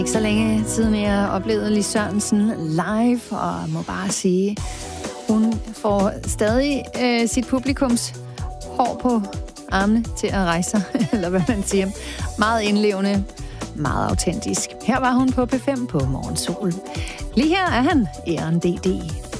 Ikke så længe siden jeg oplevede Lis Sørensen live, og må bare sige, hun får stadig sit publikums hår på armene til at rejse sig, eller hvad man siger. Meget indlevende, meget autentisk. Her var hun på P5 på Morgensol. Lige her er han, Eren D.D.